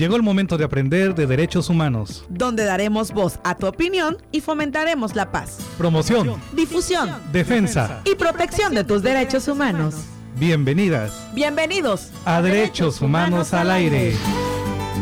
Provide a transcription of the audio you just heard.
Llegó el momento de aprender de derechos humanos, donde daremos voz a tu opinión y fomentaremos la paz, promoción, difusión, defensa y protección de tus derechos humanos. Bienvenidas. Bienvenidos a Derechos Humanos al Aire.